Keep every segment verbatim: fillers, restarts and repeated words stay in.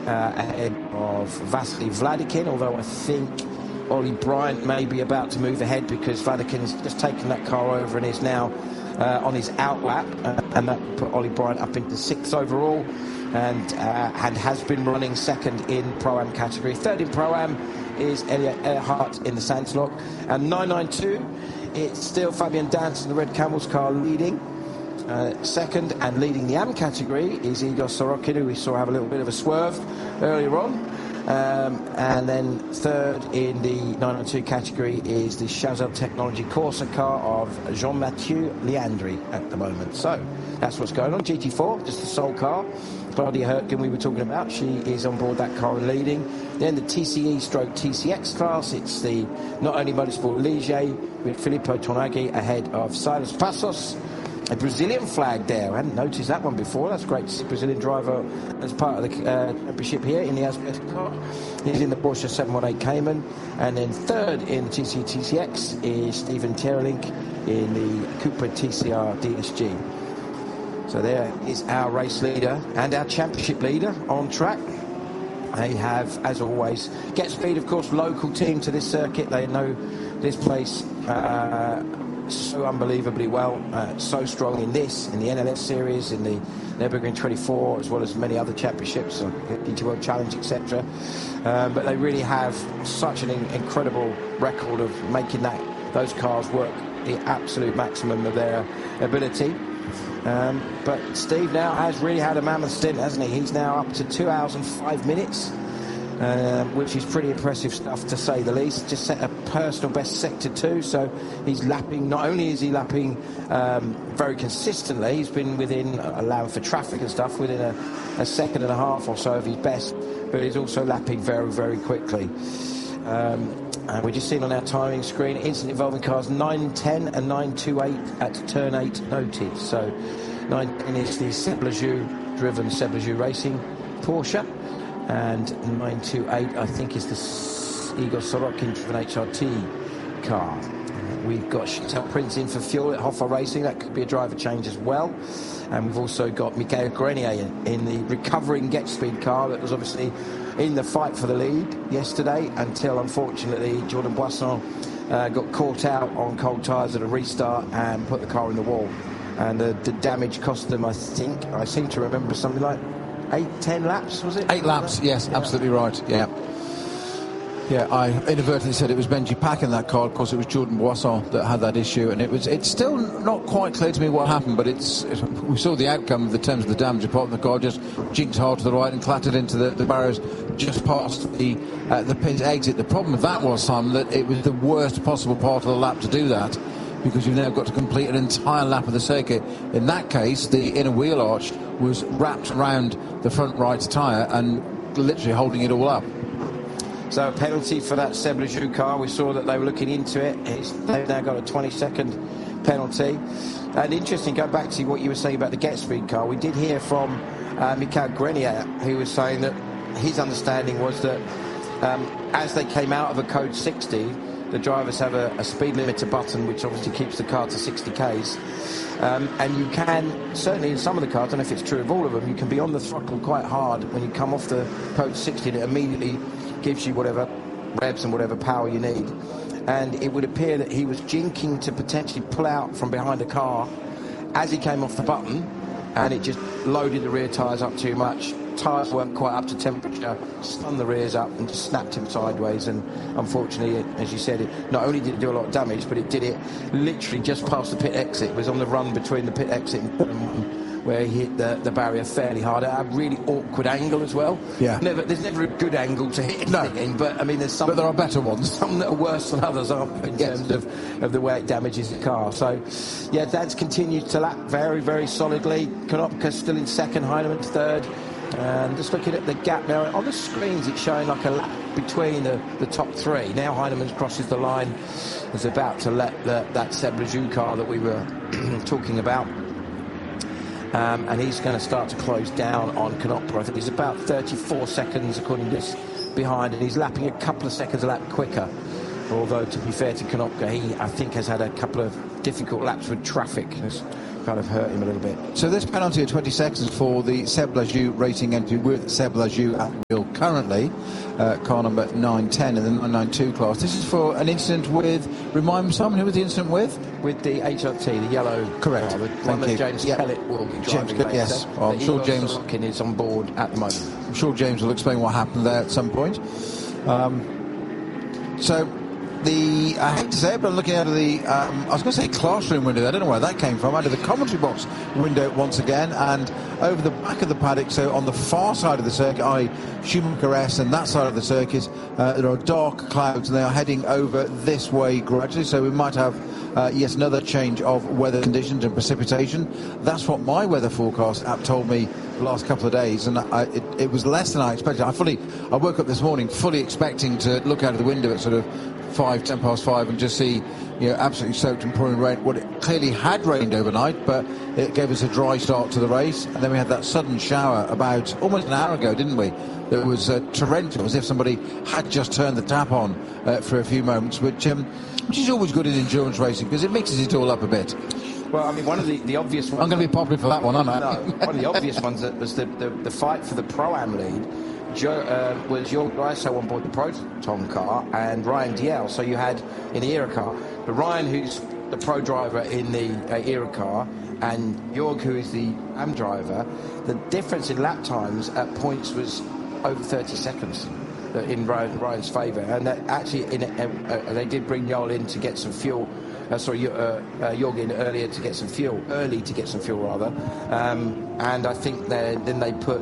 uh, ahead of Vasily Vladikin, although I think Ollie Bryant may be about to move ahead because Vladikin's just taken that car over and is now uh, on his outlap, uh, and that put Ollie Bryant up into sixth overall, and uh, and has been running second in Pro-Am category. Third in Pro-Am is Elliot Earhart in the Sandslock, and nine ninety-two, it's still Fabian Danson, the Red Camels car, leading. Uh, second and leading the A M category is Igor Sorokin, who we saw have a little bit of a swerve earlier on. Um, and then third in the nine ninety-two category is the Chazelle Technology Corsa car of Jean-Mathieu Leandri at the moment. So that's what's going on. G T four, just the sole car. Claudia Hurtgen we were talking about, she is on board that car and leading. Then the T C E stroke T C X class, it's the not only Motorsport Ligier with Filippo Tornaghi ahead of Silas Passos. A Brazilian flag there. I hadn't noticed that one before. That's great to see a Brazilian driver as part of the uh, championship here in the Asbestos car. He's in the Porsche seven one eight Cayman. And then third in the T C T C X is Stephen Terlink in the Cupra T C R D S G. So there is our race leader and our championship leader on track. They have, as always, Get Speed, of course, local team to this circuit. They know this place uh, so unbelievably well, uh, so strong in this, in the N L S series, in the Nürburgring twenty-four, as well as many other championships, D T World Challenge, et cetera. Um, but they really have such an in- incredible record of making that those cars work the absolute maximum of their ability. Um, but Steve now has really had a mammoth stint, hasn't he? He's now up to two hours and five minutes. Um, which is pretty impressive stuff, to say the least. Just set a personal best sector two, so he's lapping. Not only is he lapping um, very consistently, he's been within, uh, allowing for traffic and stuff, within a, a second and a half or so of his best, but he's also lapping very, very quickly. Um, and we're just seeing on our timing screen, instant involving cars nine ten and nine twenty-eight at turn eight noted. So nine ten is the Seb Lejou driven Seb Lejou Racing Porsche, and nine twenty-eight I think is the Igor Sorokin driven H R T car. We've got Chantal Prince in for fuel at Hoffa Racing. That could be a driver change as well. And we've also got Michael Grenier in, in the recovering Get Speed car that was obviously in the fight for the lead yesterday, until unfortunately Jordan Boisson uh, got caught out on cold tyres at a restart and put the car in the wall. And the, the damage cost them, I think, I seem to remember something like eight, ten laps, was it? Eight laps, yes, yeah. Absolutely right, yeah. Yeah, I inadvertently said it was Benji Pack in that car. Of course, it was Jordan Boisson that had that issue, and it was. It's still not quite clear to me what happened, but it's. It, we saw the outcome of the terms of the damage. Apart from the car just jinked hard to the right and clattered into the, the barriers just past the uh, the pit exit. The problem with that was, Simon, that it was the worst possible part of the lap to do that, because you've now got to complete an entire lap of the circuit. In that case, the inner wheel arch was wrapped around the front right tyre and literally holding it all up. So a penalty for that Seb Lejou car. We saw that they were looking into it. It's, they've now got a twenty second penalty. And interesting, go back to what you were saying about the Get Speed car. We did hear from uh, Michael Grenier, who was saying that his understanding was that um, as they came out of a code sixty, the drivers have a, a speed limiter button, which obviously keeps the car to sixty kays. Um, and you can, certainly in some of the cars, I don't know if it's true of all of them, you can be on the throttle quite hard when you come off the code sixty, and it immediately gives you whatever revs and whatever power you need. And it would appear that he was jinking to potentially pull out from behind a car as he came off the button, and it just loaded the rear tyres up too much. Tyres weren't quite up to temperature, spun the rears up and just snapped him sideways. And unfortunately, as you said, it not only did it do a lot of damage, but it did it literally just past the pit exit. It was on the run between the pit exit and where he hit the, the barrier fairly hard at a really awkward angle as well. Yeah. Never, there's never a good angle to hit no. anything in, but I mean, there's some. But there are better ones. Some that are worse than others, aren't there, in yes. terms of, of the way it damages the car. So, yeah, that's continued to lap very, very solidly. Konopka still in second, Heinemann third. And just looking at the gap now, on the screens it's showing like a lap between the, the top three. Now Heinemann crosses the line, is about to let the, that Seb Lejou car that we were talking about. Um, and he's going to start to close down on Konopka. I think he's about thirty-four seconds, according to this, behind, and he's lapping a couple of seconds a lap quicker. Although, to be fair to Konopka, he, I think, has had a couple of difficult laps with traffic. Has kind of hurt him a little bit. So this penalty at twenty seconds for the Seb Lajou racing entry with Seb Lajou at the wheel currently, uh, car number nine ten in the nine ninety-two class. This is for an incident with, remind me, someone who was the incident with? With the H R T, the yellow. Correct. Car, the Thank one that you. James Yep. Kellett will be driving James, later. yes. Oh, I'm sure James Sorokin is on board at the moment. I'm sure James will explain what happened there at some point. Um, so, the I hate to say it, but I'm looking out of the, um, I was going to say classroom window. I don't know where that came from. Out of the commentary box window once again, and over the back of the paddock. So on the far side of the circuit, that is. Schumacher S, and that side of the circuit, uh, there are dark clouds, and they are heading over this way gradually. So we might have uh, yet another change of weather conditions and precipitation. That's what my weather forecast app told me the last couple of days, and I, it, it was less than I expected. I fully, I woke up this morning fully expecting to look out of the window at sort of five, ten past five, and just see, you know, absolutely soaked and pouring rain. Well, it clearly had rained overnight, but it gave us a dry start to the race, and then we had that sudden shower about almost an hour ago, didn't we? That was uh, torrential, as if somebody had just turned the tap on uh, for a few moments, which um, which is always good in endurance racing because it mixes it all up a bit. Well, I mean, one of the, the obvious ones... I'm going to be popular for that one, aren't I? No, one of the obvious ones that was the, the, the fight for the Pro-Am lead jo, uh, was Jorg Dreiso on board the Proton car and Ryan Diel. So you had in the Era car, but Ryan, who's the pro driver in the uh, Era car, and Jorg, who is the Am driver. The difference in lap times at points was over thirty seconds in Ryan, Ryan's favour, and that actually in, uh, uh, they did bring Joel in to get some fuel. Uh, sorry, uh, uh, Jorgen earlier to get some fuel, early to get some fuel rather, um, and I think then they put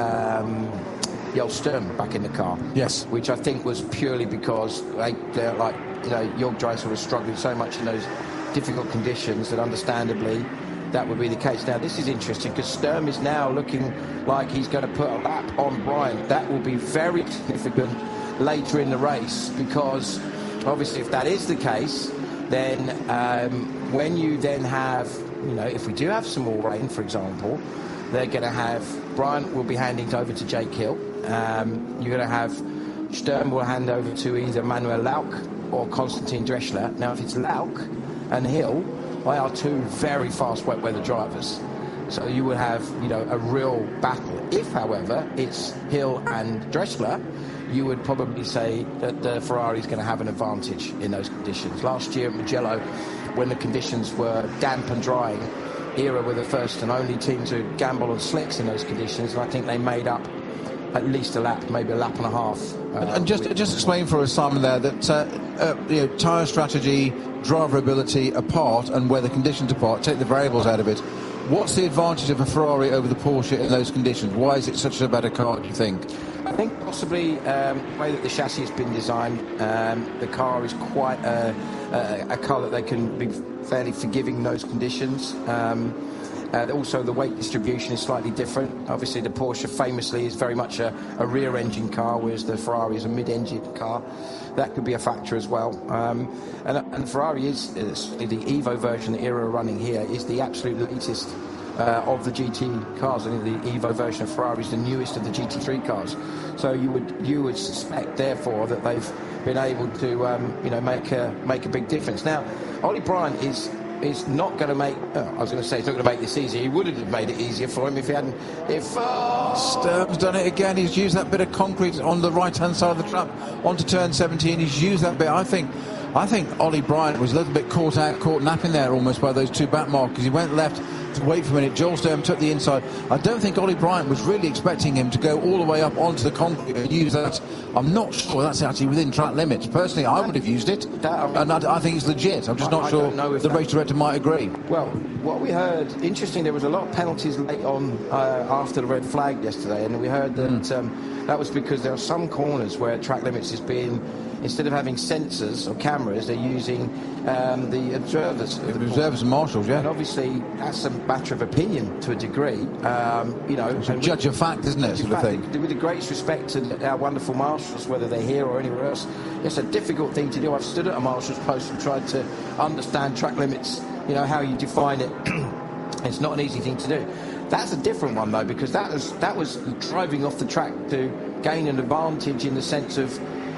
um, Joel Sturm back in the car. Yes, which I think was purely because they, they're like, you know, Jorg Dreiser was struggling so much in those difficult conditions that understandably that would be the case. Now this is interesting because Sturm is now looking like he's going to put a lap on Bryant. That will be very significant later in the race because obviously if that is the case, then um, when you then have, you know, if we do have some more rain, for example, they're going to have, Bryant will be handing over to Jake Hill. Um, you're going to have, Sturm will hand over to either Manuel Lauck or Konstantin Dreschler. Now, if it's Lauck and Hill, they are two very fast wet weather drivers. So you will have, you know, a real battle. If, however, it's Hill and Dreschler, you would probably say that the Ferrari is going to have an advantage in those conditions. Last year at Mugello, when the conditions were damp and drying, Era were the first and only team to gamble on slicks in those conditions, and I think they made up at least a lap, maybe a lap and a half. Uh, and just with, just explain for us, Simon, there that uh, uh, you know, tyre strategy, driver ability apart, and weather conditions apart. Take the variables out of it. What's the advantage of a Ferrari over the Porsche in those conditions? Why is it such a better car, do you think? I think possibly um, the way that the chassis has been designed, um, the car is quite a, a, a car that they can be fairly forgiving in those conditions. Um, uh, also, the weight distribution is slightly different. Obviously, the Porsche famously is very much a, a rear-engine car, whereas the Ferrari is a mid-engine car. That could be a factor as well. Um, and, and Ferrari is, is the Evo version that Era are running here is the absolute latest Uh, of the G T cars. I think the Evo version of Ferrari is the newest of the G T three cars. So you would you would suspect, therefore, that they've been able to um, you know make a make a big difference. Now, Ollie Bryant is is not going to make. Uh, I was going to say he's not going to make this easier. He wouldn't have made it easier for him if he hadn't. If oh! Sturm's done it again. He's used that bit of concrete on the right-hand side of the trap onto turn seventeen. He's used that bit. I think. I think Ollie Bryant was a little bit caught out, caught napping there almost by those two back markers. He went left to wait for a minute. Joel Sturm took the inside. I don't think Ollie Bryant was really expecting him to go all the way up onto the concrete and use that. I'm not sure that's actually within track limits. Personally, I would have used it, that, I mean, and I, I think it's legit. I'm just I, not I sure the that, race director might agree. Well, what we heard, interesting, there was a lot of penalties late on uh, after the red flag yesterday, and we heard that mm. um, that was because there are some corners where track limits is being, instead of having sensors or cameras, they're using um, the observers. The the observers and marshals, yeah. And obviously, that's a matter of opinion to a degree. Um, you know, it's a judge of fact, isn't it, sort of thing? With the greatest respect to our wonderful marshals, whether they're here or anywhere else, it's a difficult thing to do. I've stood at a marshal's post and tried to understand track limits, you know, how you define it. It's not an easy thing to do. That's a different one, though, because that was, that was driving off the track to gain an advantage in the sense of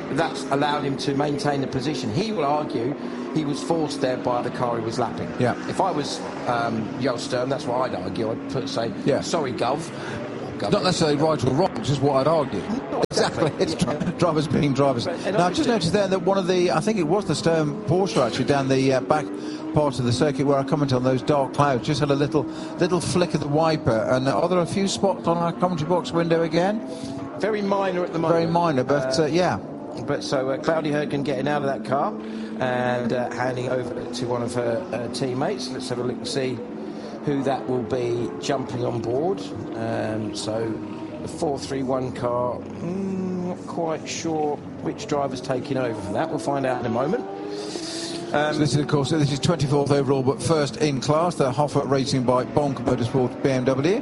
that's allowed him to maintain the position. He will argue he was forced there by the car he was lapping. Yeah. If I was um, Joost Sturm, that's what I'd argue. I'd put say, yeah. sorry, Gov. Gov. Not necessarily right or wrong, it's just what I'd argue. No, exactly. exactly. It's yeah. drivers being drivers. But, now, I've just noticed there that one of the, I think it was the Sturm Porsche actually, down the uh, back part of the circuit where I commented on those dark clouds, just had a little little flick of the wiper. And uh, are there a few spots on our commentary box window again? Very minor at the moment. Very minor, but uh, uh, yeah. But so uh, Claudia Hürgen getting out of that car and uh, handing over to one of her uh, teammates. Let's have a look and see who that will be jumping on board. Um, so the four three one car, mm, not quite sure which driver's taking over for that. We'll find out in a moment. Um, so this is, of course, this is twenty-fourth overall, but first in class, the Hofer Racing by Bonk Motorsport B M W.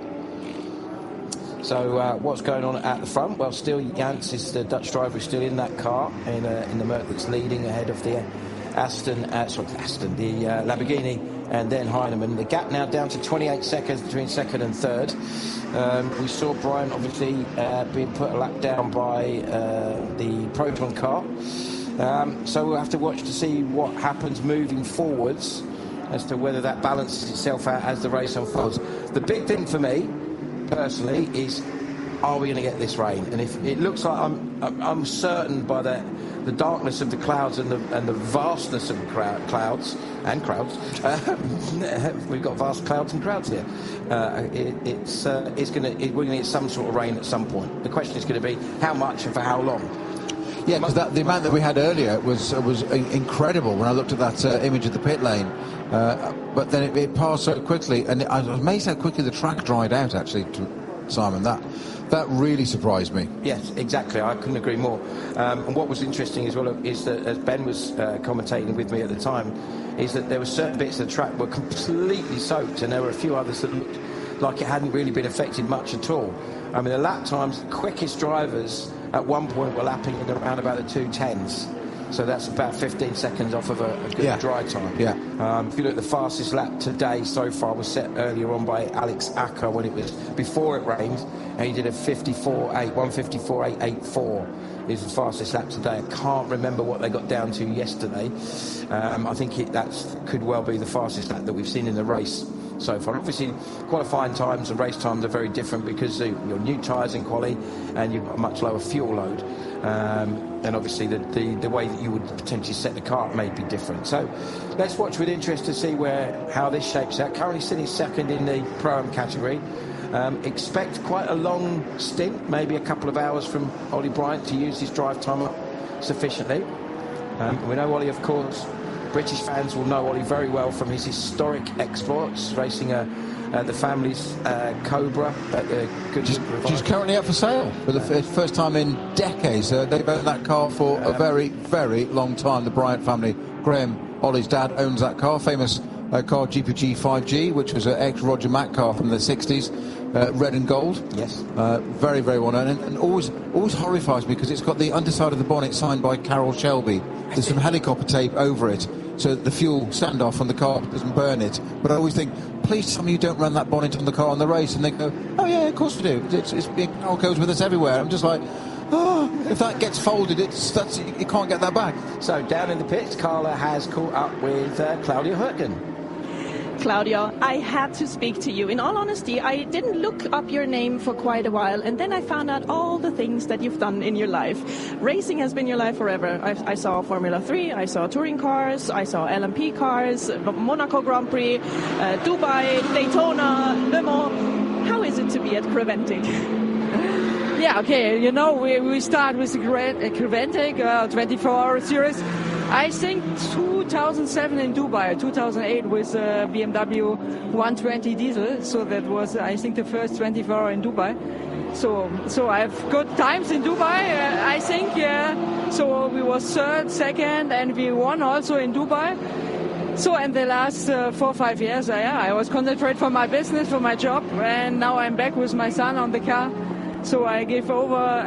So uh, what's going on at the front? Well, still Jans is the Dutch driver who's still in that car, in, uh, in the Merc that's leading ahead of the Aston, uh, sorry, Aston, the uh, Lamborghini, and then Heinemann. The gap now down to twenty-eight seconds between second and third. Um, we saw Brian obviously uh, being put a lap down by uh, the Proton car. Um, so we'll have to watch to see what happens moving forwards as to whether that balances itself out as the race unfolds. The big thing for me, personally, is are we going to get this rain? And if it looks like I'm, I'm certain by the the darkness of the clouds and the and the vastness of the crowd, clouds and crowds, uh, we've got vast clouds and crowds here. Uh, it, it's uh, it's going to it, we're going to get some sort of rain at some point. The question is going to be how much and for how long. Yeah, because the amount that we had earlier was uh, was incredible when I looked at that uh, image of the pit lane. Uh, but then it, it passed so quickly, and I was amazed how quickly the track dried out, actually, to Simon. That that really surprised me. Yes, exactly. I couldn't agree more. Um, and what was interesting as well is that, as Ben was uh, commentating with me at the time, is that there were certain bits of the track were completely soaked, and there were a few others that looked like it hadn't really been affected much at all. I mean, the lap times, the quickest drivers at one point were lapping at around about the two tens. So that's about fifteen seconds off of a, a good yeah. dry time. Yeah. Um, if you look at the fastest lap today so far was set earlier on by Alex Acker when it was before it rained, and he did a fifty-four eight, one fifty-four eight eighty-four is the fastest lap today. I can't remember what they got down to yesterday. Um, I think that could well be the fastest lap that we've seen in the race so far. Obviously, qualifying times and race times are very different because uh, you're new tyres in quali and you've got a much lower fuel load. Um, and obviously the, the, the way that you would potentially set the car up may be different. So let's watch with interest to see where how this shapes out. Currently sitting second in the Pro-Am category. Um, expect quite a long stint, maybe a couple of hours from Ollie Bryant to use his drive time up sufficiently. Um, we know Ollie, of course, British fans will know Ollie very well from his historic exploits, racing a Uh, the family's uh, Cobra at the Good She's, she's currently up for sale for the f- first time in decades. Uh, they've owned that car for um, a very, very long time. The Bryant family, Graham, Ollie's dad, owns that car. Famous uh, car G P G five G, which was an ex-Roger Mack car from the sixties, uh, red and gold. Yes. Uh, very, very well known. And, and always, always horrifies me because it's got the underside of the bonnet signed by Carroll Shelby. There's some helicopter tape over it, so that the fuel standoff on the car doesn't burn it. But I always think, please tell me you don't run that bonnet on the car on the race. And they go, oh yeah, of course we do. It's, it's it goes with us everywhere. I'm just like, oh, if that gets folded, it's that's you can't get that back. So down in the pits, Carla has caught up with uh, Claudia Hürgen. Claudia, I had to speak to you. In all honesty, I didn't look up your name for quite a while, and then I found out all the things that you've done in your life. Racing has been your life forever. I, I saw Formula three, I saw touring cars, I saw L M P cars, Monaco Grand Prix, uh, Dubai, Daytona, Le Mans. How is it to be at Creventic? Yeah, okay, you know, we, we start with the Creventic uh, twenty-four hour series. I think two thousand seven in Dubai, two thousand eight with uh, B M W one twenty diesel. So that was, I think, the first twenty-four hour in Dubai. So, so I have good times in Dubai. Uh, I think, yeah. So we was third, second, and we won also in Dubai. So in the last uh, four or five years, uh, yeah, I was concentrated for my business, for my job, and now I'm back with my son on the car. So I gave over uh,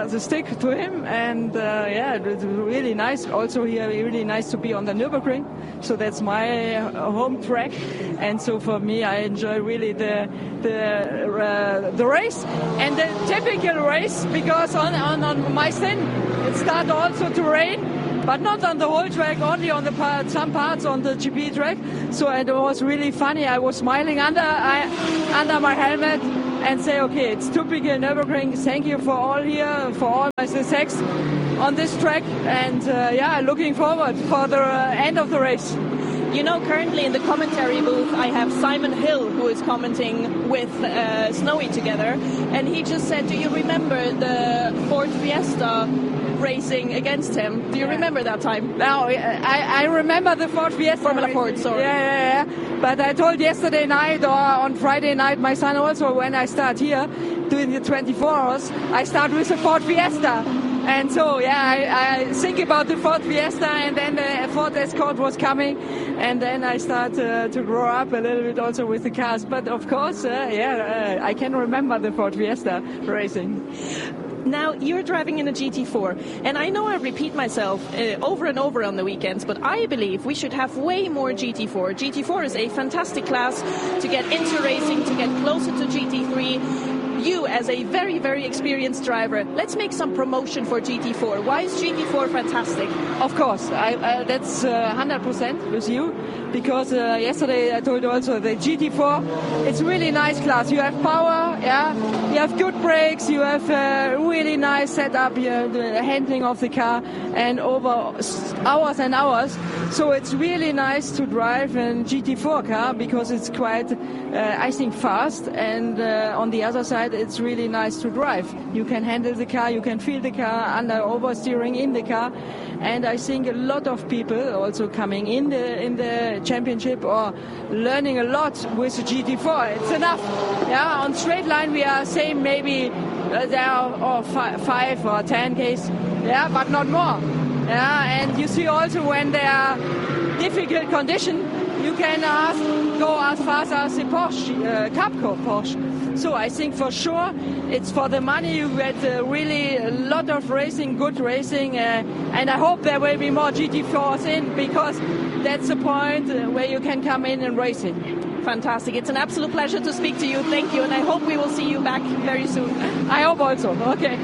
the, the stick to him, and uh, yeah, it was really nice. Also here, really nice to be on the Nürburgring. So that's my uh, home track, and so for me, I enjoy really the the uh, the race and the typical race, because on on, on my stint it started also to rain. But not on the whole track, only on the part, some parts on the G P track. So it was really funny. I was smiling under I, under my helmet and say, okay, it's typical Nürburgring. Thank you for all here, for all my success on this track. And uh, yeah, looking forward for the uh, end of the race. You know, currently in the commentary booth, I have Simon Hill, who is commenting with uh, Snowy together. And he just said, do you remember the Ford Fiesta racing against him? Do you yeah. remember that time? No, I, I remember the Ford Fiesta. Formula Ford, sorry. Yeah, yeah, yeah. But I told yesterday night or on Friday night, my son also, when I start here doing the twenty-four hours, I start with the Ford Fiesta. And so, yeah, I, I think about the Ford Fiesta, and then the Ford Escort was coming, and then I start uh, to grow up a little bit also with the cars. But of course, uh, yeah, uh, I can remember the Ford Fiesta racing. Now, you're driving in a G T four, and I know I repeat myself uh, over and over on the weekends, but I believe we should have way more G T four. G T four is a fantastic class to get into racing, to get closer to G T three. You, as a very, very experienced driver, let's make some promotion for G T four. Why is G T four fantastic? Of course, I, uh, that's uh, one hundred percent with you, because uh, yesterday I told you also the G T four, it's a really nice class. You have power, yeah, you have good brakes, you have a really nice setup, you have the handling of the car, and over hours and hours. So it's really nice to drive a G T four car, because it's quite, uh, I think, fast, and uh, on the other side, it's really nice to drive. You can handle the car, you can feel the car under oversteering in the car, and I think a lot of people also coming in the in the championship or learning a lot with the G T four. It's enough. Yeah, on straight line we are saying maybe uh, there are oh, fi- five or ten Ks. Yeah, but not more. Yeah, and you see also when there are difficult conditions, you can ask, go as fast as the Porsche, uh, Capco Porsche. So I think for sure it's for the money. You get uh, really a lot of racing, good racing, uh, and I hope there will be more G T fours in, because that's the point uh, where you can come in and racing. Fantastic. It's an absolute pleasure to speak to you. Thank you, and I hope we will see you back very soon. I hope also. Okay.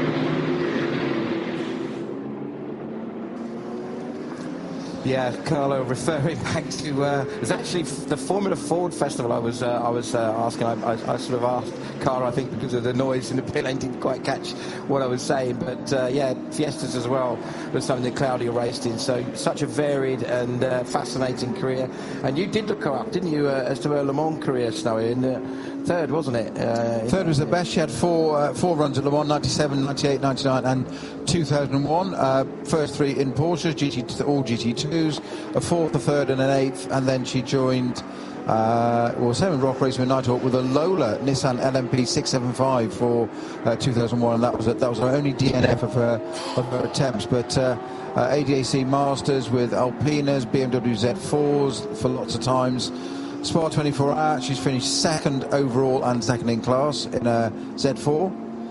Yeah, Carlo, referring back to uh, it was actually the Formula Ford Festival. I was uh, I was uh, asking. I, I, I sort of asked Carlo, I think because of the noise in the pit lane, didn't quite catch what I was saying. But uh, yeah, Fiestas as well was something that Claudia raced in. So such a varied and uh, fascinating career. And you did look her up, didn't you, uh, as to her Le Mans career, Snowy? In uh, third, wasn't it? Uh, third was the best. She had four uh, four runs at Le Mans: ninety-seven, ninety-eight, ninety-nine, and two thousand one. Uh, first three in Porsche, G T, all G T twos, a fourth, a third, and an eighth, and then she joined. Uh, well, seven Rock Racing with Nighthawk with a Lola Nissan L M P six seventy-five for uh, two thousand one, and that was a, that was her only D N F of her of her attempts. But uh, uh, A D A C Masters with Alpinas, B M W Z fours for lots of times. Spa twenty-four hour, she's finished second overall and second in class in a Z four.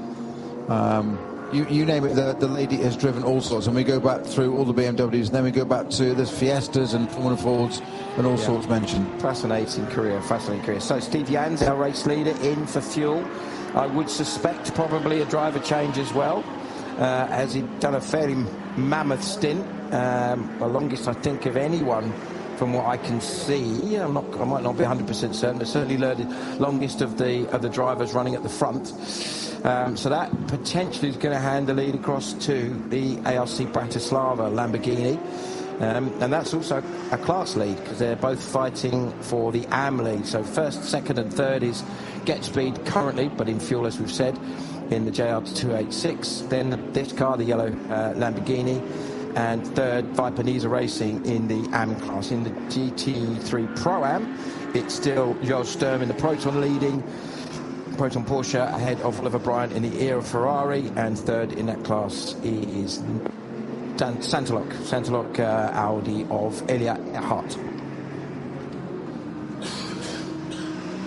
Um, You, you name it, the, the lady has driven all sorts, and we go back through all the B M Ws, and then we go back to the Fiestas and Formula Fords and all yeah. sorts mentioned. Fascinating career, fascinating career. So Steve Jans, our race leader, in for fuel. I would suspect probably a driver change as well, uh, as he'd done a fairly mammoth stint, um, the longest I think of anyone from what I can see. I'm not, I might not be one hundred percent certain, but certainly the longest of the of the drivers running at the front. Um, so that potentially is going to hand the lead across to the A R C Bratislava Lamborghini. Um, and that's also a class lead, because they're both fighting for the A M lead. So first, second and third is Get Speed currently, but in fuel, as we've said, in the J R two eighty-six. Then this car, the yellow uh, Lamborghini. And third, Viper Niza Racing in the A M class. In the G T three Pro-Am, it's still Jos Sturm in the Proton leading. Proton Porsche ahead of Oliver Bryant in the Era Ferrari, and third in that class is Santalok, Santalok uh, Audi of Elia Hart.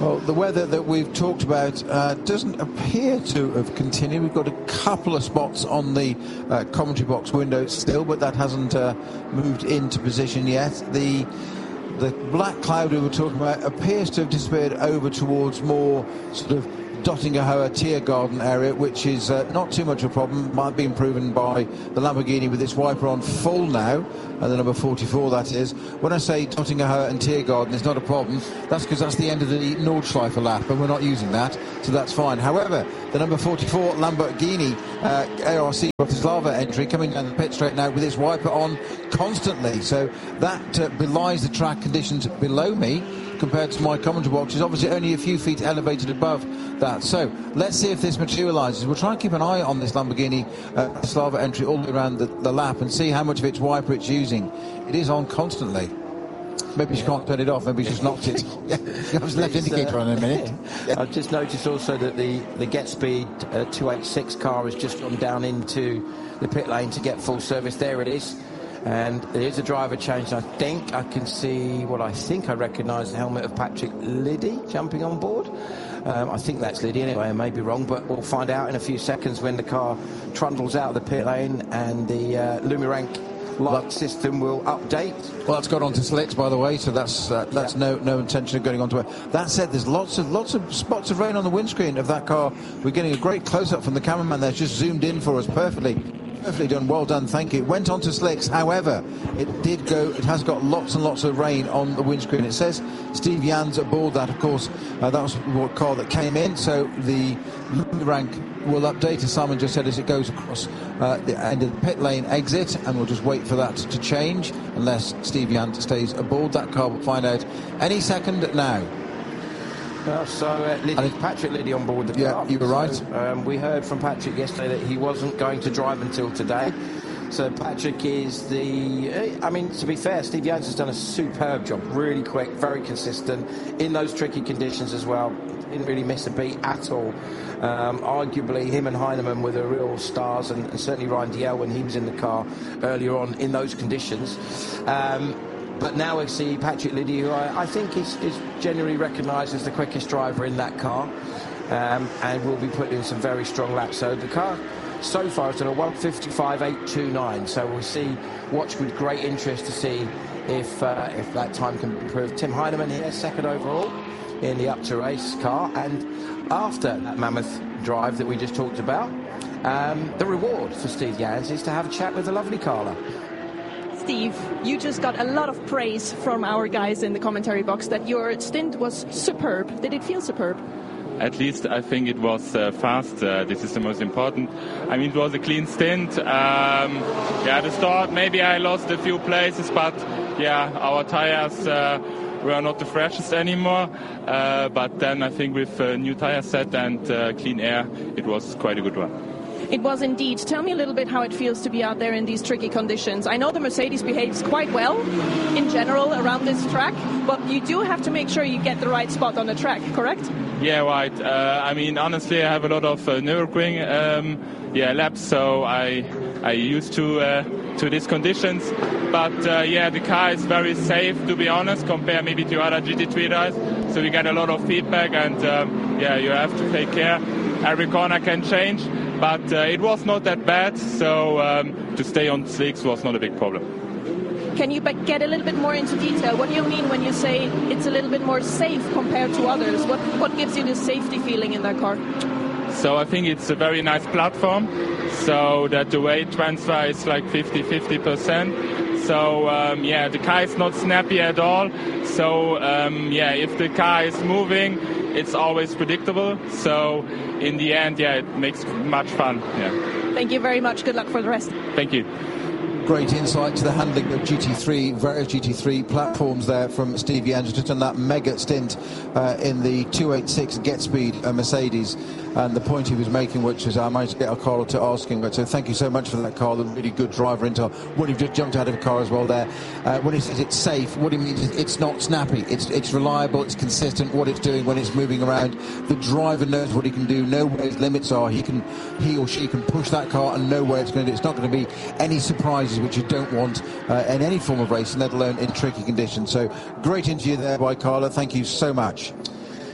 Well, the weather that we've talked about uh, doesn't appear to have continued. We've got a couple of spots on the uh, commentary box window still, but that hasn't uh, moved into position yet. The the black cloud we were talking about appears to have disappeared over towards more sort of Dottingerhoe Tiergarten area, which is uh, not too much of a problem. Might be proven by the Lamborghini with its wiper on full now, and the number forty-four that is. When I say Dottingerhoe and Tiergarten is not a problem, that's because that's the end of the Nordschleife lap, and we're not using that, so that's fine. However, the number forty-four Lamborghini uh, A R C Bratislava entry coming down the pit straight now with its wiper on constantly, so that uh, belies the track conditions below me compared to my commentary box. Is obviously only a few feet elevated above that. So let's see if this materialises. We'll try and keep an eye on this Lamborghini uh, Slava entry all the way around the, the lap and see how much of its wiper it's using. It is on constantly. Maybe she yeah. can't turn it off. Maybe she's knocked it. Yeah, I was left indicator uh, on in a minute. Yeah. I've just noticed also that the the Get Speed uh, two eighty-six car has just gone down into the pit lane to get full service. There it is. And there is a driver change. I think I can see what I think I recognise the helmet of Patrick Liddy jumping on board. Um, I think that's Liddy anyway, I may be wrong, but we'll find out in a few seconds when the car trundles out of the pit lane and the uh, Lumirank light system will update. Well, that's got onto slicks, by the way, so that's uh, that's yeah. no no intention of going onto it. That said, there's lots of lots of spots of rain on the windscreen of that car. We're getting a great close-up from the cameraman there, just zoomed in for us perfectly. Perfectly done, well done, thank you. It went onto slicks, however, it did go, it has got lots and lots of rain on the windscreen. It says Steve Jans aboard that, of course, uh, that was what car that came in, so the rank will update, as Simon just said, as it goes across uh, the end of the pit lane exit, and we'll just wait for that to change, unless Steve Jans stays aboard that car. We'll find out any second now. Uh, so uh, Liddy, Patrick Liddy on board the yeah, car. Yeah, you were right. So, um, we heard from Patrick yesterday that he wasn't going to drive until today. So Patrick is the... I mean, to be fair, Steve Jans has done a superb job. Really quick, very consistent, in those tricky conditions as well. Didn't really miss a beat at all. Um, arguably, him and Heinemann were the real stars, and, and certainly Ryan Dalziel when he was in the car earlier on in those conditions. Um, But now we see Patrick Liddy, who I, I think is, is generally recognised as the quickest driver in that car, um, and will be putting in some very strong laps. So the car so far has done a one fifty-five point eight two nine. So we'll see, watch with great interest to see if uh, if that time can improve. Tim Heinemann here, second overall in the Up to Race car, and after that mammoth drive that we just talked about, um, the reward for Steve Jans is to have a chat with the lovely Carla. Steve, you just got a lot of praise from our guys in the commentary box that your stint was superb. Did it feel superb? At least I think it was uh, fast. Uh, this is the most important. I mean, it was a clean stint. Um, yeah, the start, maybe I lost a few places, but yeah, our tires uh, were not the freshest anymore. Uh, but then I think with a new tire set and uh, clean air, it was quite a good one. It was indeed. Tell me a little bit how it feels to be out there in these tricky conditions. I know the Mercedes behaves quite well in general around this track, but you do have to make sure you get the right spot on the track, correct? Yeah, right. Uh, I mean, honestly, I have a lot of uh, Nürburgring um, yeah, laps, so I I used to uh, to these conditions. But uh, yeah, the car is very safe, to be honest, compared maybe to other G T three drives. So we get a lot of feedback, and um, yeah, you have to take care. Every corner can change. But uh, it was not that bad, so um, to stay on slicks was not a big problem. Can you get a little bit more into detail? What do you mean when you say it's a little bit more safe compared to others? What, what gives you this safety feeling in that car? So I think it's a very nice platform, so that the weight transfer is like fifty fifty percent. So um, yeah, the car is not snappy at all. So um, yeah, if the car is moving, it's always predictable. So in the end, yeah, it makes much fun. Yeah. Thank you very much. Good luck for the rest. Thank you. Great insight to the handling of G T three, various G T three platforms there from Steve Jans, just on that mega stint uh, in the two eighty-six Get Speed uh, Mercedes, and the point he was making, which is I managed to get Carlo to asking, but so thank you so much for that, Carl, a really good driver into when you've just jumped out of a car as well there. Uh, when he says it's safe, what he means is it's not snappy, it's it's reliable, it's consistent what it's doing when it's moving around. The driver knows what he can do, know where his limits are. He can, he or she can push that car and know where it's going to do. It's not going to be any surprises which you don't want uh, in any form of racing, let alone in tricky conditions. So great interview there by Carla. Thank you so much.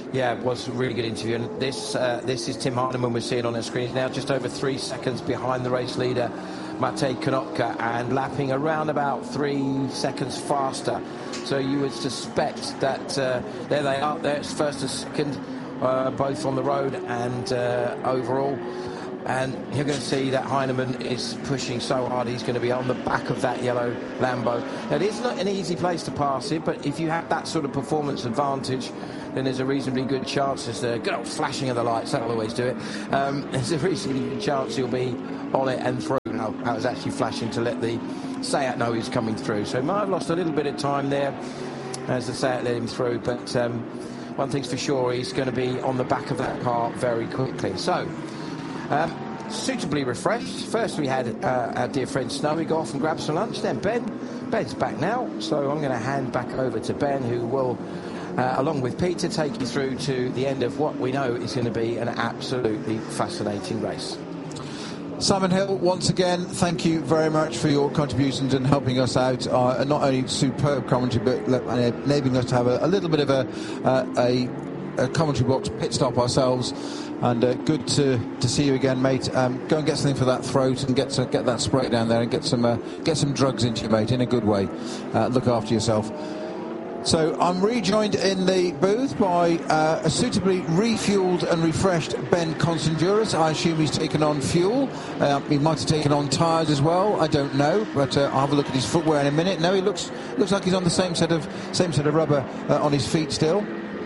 Yeah, it was a really good interview. And this uh, this is Tim Heinemann we're seeing on the screen. He's now just over three seconds behind the race leader, Matej Konopka, and lapping around about three seconds faster. So you would suspect that uh, there they are. There's first and second, uh, both on the road and uh, overall. And you're going to see that Heinemann is pushing so hard, he's going to be on the back of that yellow Lambo. Now, it is not an easy place to pass it, but if you have that sort of performance advantage, then there's a reasonably good chance, there's a good old flashing of the lights, that'll always do it, um, there's a reasonably good chance you'll be on it and through. Now, I was actually flashing to let the Seat know he's coming through, so he might have lost a little bit of time there as the Seat let him through, but um, one thing's for sure, he's going to be on the back of that car very quickly. So, Um, suitably refreshed. First we had uh, our dear friend Snowy go off and grab some lunch. Then Ben, Ben's back now, so I'm going to hand back over to Ben, who will, uh, along with Peter, take you through to the end of what we know is going to be an absolutely fascinating race. Simon Hill, once again, thank you very much for your contributions and helping us out. Uh, not only superb commentary, but enabling us to have a, a little bit of a, uh, a, a commentary box pit stop ourselves. And uh, good to, to see you again, mate. Um, go and get something for that throat and get to, get that spray down there and get some uh, get some drugs into you, mate, in a good way. Uh, look after yourself. So I'm rejoined in the booth by uh, a suitably refueled and refreshed Ben Constanduros. I assume he's taken on fuel. Uh, he might have taken on tyres as well. I don't know, but uh, I'll have a look at his footwear in a minute. No, he looks looks like he's on the same set of same set of rubber uh, on his feet still.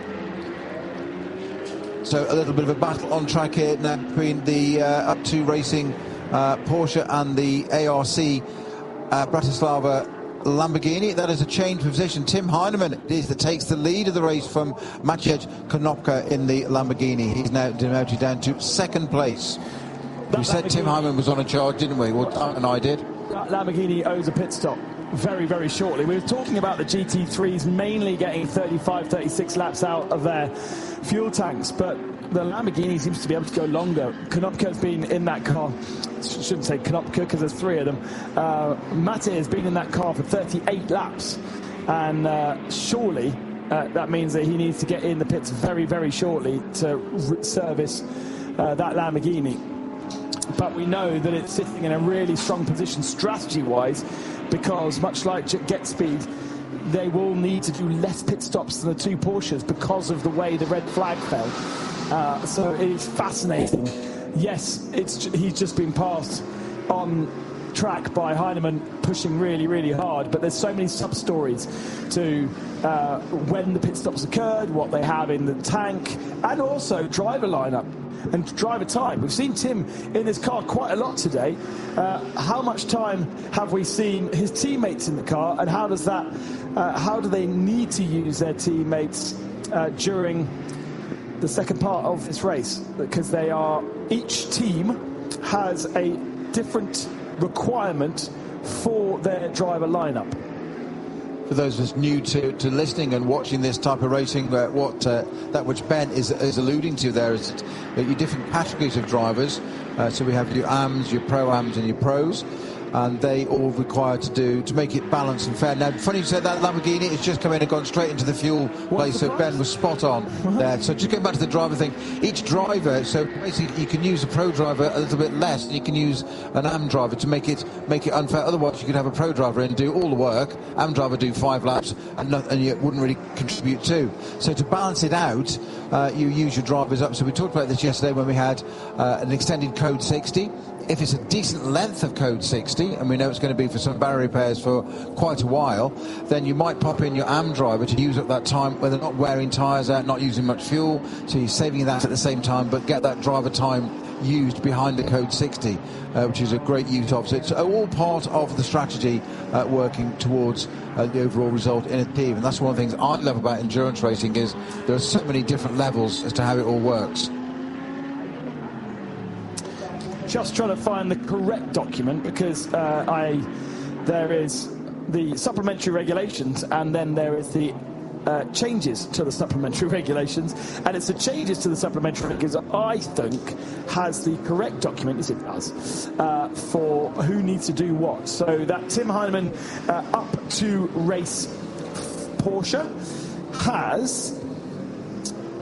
So a little bit of a battle on track here now between the uh, Up two Racing uh, Porsche and the A R C uh, Bratislava Lamborghini. That is a change position. Tim Heinemann it is that takes the lead of the race from Matej Konopka in the Lamborghini. He's now demoted down to second place. That we said Tim Heinemann was on a charge, didn't we? Well, Tom and I did. That Lamborghini owes a pit stop very, very shortly. We were talking about the G T threes mainly getting thirty-five, thirty-six laps out of their fuel tanks, but the Lamborghini seems to be able to go longer. Konopka's been in that car, shouldn't say Konopka because there's three of them. Uh, Mate has been in that car for thirty-eight laps, and uh, surely uh, that means that he needs to get in the pits very, very shortly to service uh, that Lamborghini. But we know that it's sitting in a really strong position strategy-wise, because much like Get Speed, they will need to do less pit stops than the two Porsches because of the way the red flag fell. Uh, so it is fascinating. Yes, it's he's just been passed on track by Heinemann, pushing really, really hard, but there's so many sub-stories to uh, when the pit stops occurred, what they have in the tank, and also driver lineup and driver time. We've seen Tim in his car quite a lot today. Uh, how much time have we seen his teammates in the car, and how does that, uh, how do they need to use their teammates uh, during the second part of this race? Because they are, each team has a different requirement for their driver lineup. For those of us new to, to listening and watching this type of racing, uh, what uh, that which Ben is, is alluding to there is that your different categories of drivers. Uh, so we have your A Ms, your Pro-Ams and your Pros, and they all required to do to make it balanced and fair. Now, funny you said that Lamborghini, it's just come in and gone straight into the fuel place, so Ben was spot on there. So just going back to the driver thing, each driver, so basically you can use a Pro driver a little bit less, and you can use an A M driver to make it make it unfair. Otherwise, you could have a Pro driver in and do all the work, A M driver do five laps, and, not, and you wouldn't really contribute to. So to balance it out, uh, you use your drivers up. So we talked about this yesterday when we had uh, an extended Code sixty. If it's a decent length of Code sixty, and we know it's going to be for some barrier repairs for quite a while, then you might pop in your A M driver to use up that time where they're not wearing tyres out, not using much fuel, so you're saving that at the same time, but get that driver time used behind the Code sixty, uh, which is a great use of. So it's all part of the strategy uh, working towards uh, the overall result in a team, and that's one of the things I love about endurance racing is there are so many different levels as to how it all works. Just trying to find the correct document, because uh, I there is the supplementary regulations, and then there is the uh, changes to the supplementary regulations, and it's the changes to the supplementary regulations I think has the correct document, as it does, uh, for who needs to do what. So that Tim Heinemann uh, up to race Porsche has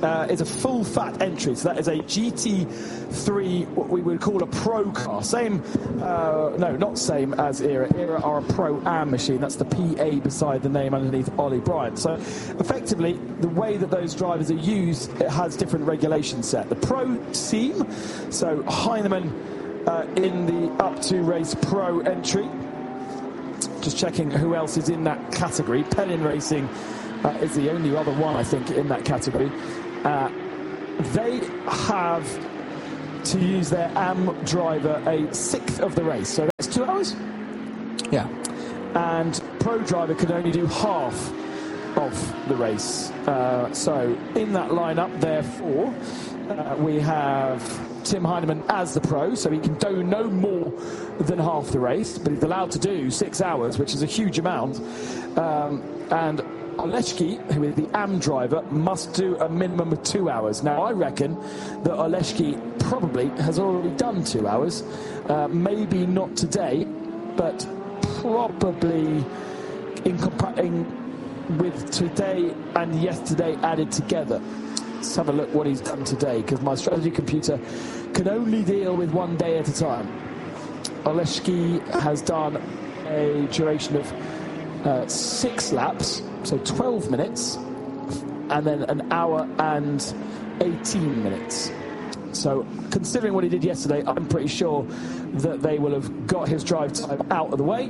uh, is a full-fat entry. So that is a G T three, what we would call a pro car. Same, uh, no, not same as Era. Era are a Pro-Am machine. That's the P A beside the name underneath Ollie Bryant. So effectively, the way that those drivers are used, it has different regulations set. The Pro team, so Heinemann uh, in the Up to Race Pro entry. Just checking who else is in that category. Pellin Racing uh, is the only other one, I think, in that category. Uh, they have to use their A M driver a sixth of the race. So that's two hours? Yeah. And Pro driver can only do half of the race. Uh, so in that lineup, therefore, uh, we have Tim Heinemann as the Pro, so he can do no more than half the race, but he's allowed to do six hours, which is a huge amount. Um, and Oleszki, who is the A M driver, must do a minimum of two hours. Now, I reckon that Oleszki probably has already done two hours. Uh, maybe not today, but probably in comparing with today and yesterday added together. Let's have a look what he's done today, because my strategy computer can only deal with one day at a time. Oleszki has done a duration of uh, six laps, so twelve minutes, and then an hour and eighteen minutes. So considering what he did yesterday, I'm pretty sure that they will have got his drive time out of the way,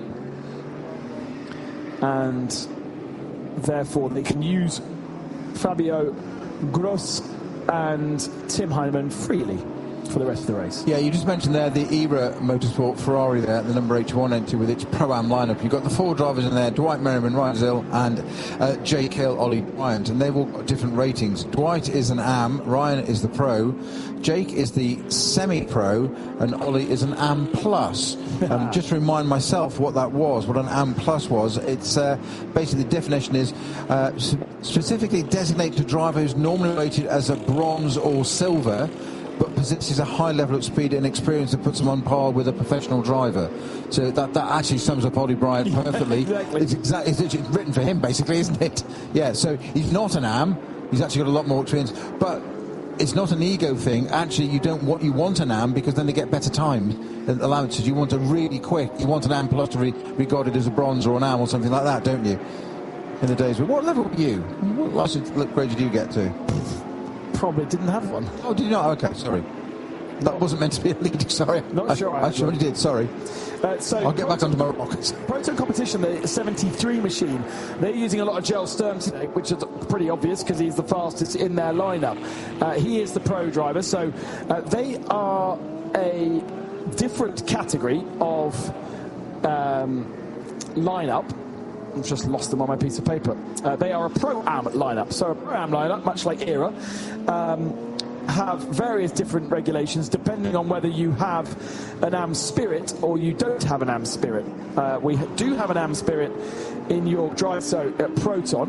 and therefore they can use Fabio Gross and Tim Heinemann freely for the rest of the race. Yeah, you just mentioned there the Era Motorsport Ferrari there, the number eighty-one entry with its Pro-Am lineup. You've got the four drivers in there, Dwight Merriman, Ryan Zill and uh, Jake Hill, Ollie Bryant, and they've all got different ratings. Dwight is an A M, Ryan is the Pro, Jake is the Semi-Pro, and Ollie is an A M Plus. Um, just to remind myself what that was, what an A M Plus was, it's uh, basically the definition is uh, specifically designated a driver who's normally rated as a bronze or silver, but possesses a high level of speed and experience that puts him on par with a professional driver. So that, that actually sums up Ollie Bryant perfectly. Exactly. It's exactly it's written for him, basically, isn't it? Yeah, so he's not an A M. He's actually got a lot more experience. But it's not an ego thing. Actually, you don't want you want an A M because then they get better times and allowances. You want a really quick. You want an A M Plus to be regarded as a bronze or an A M or something like that, don't you? In the days, what level were you? What last grade did you get to? Probably didn't have one. Oh, did you not? Okay, sorry. That wasn't meant to be a lead. Sorry. Not I, sure I I surely did. Sorry. Uh, so I'll get back onto my rockets. Proton Competition, the seventy-three machine, they're using a lot of Joel Sturm today, which is pretty obvious because he's the fastest in their lineup. Uh, he is the Pro driver, so uh, they are a different category of um, lineup. I've just lost them on my piece of paper. Uh, they are a Pro-Am lineup. So a Pro-Am lineup, much like Era, um, have various different regulations depending on whether you have an A M Spirit or you don't have an A M Spirit. Uh, we do have an A M Spirit in York Drive, so at Proton,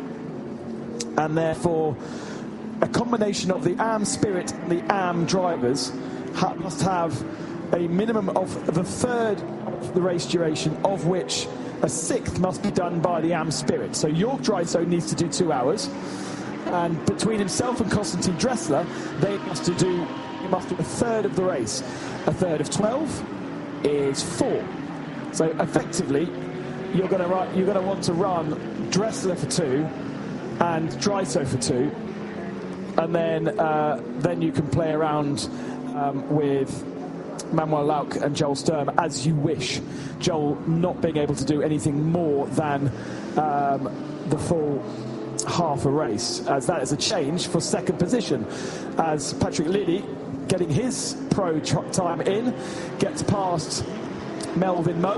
and therefore a combination of the A M Spirit and the A M drivers ha must have a minimum of the third of the race duration, of which a sixth must be done by the A M Spirit. So York Drive Zone needs to do two hours, and between himself and Konstantin Dressler, they must do they must do a third of the race. A third of twelve is four. So effectively, you're going to you're going to want to run Dressler for two and Dryso for two, and then uh, then you can play around um, with Manuel Lauk and Joel Sturm as you wish. Joel not being able to do anything more than um, the full half a race, as that is a change for second position, as Patrick Liddy, getting his pro time in, gets past Melvin Moe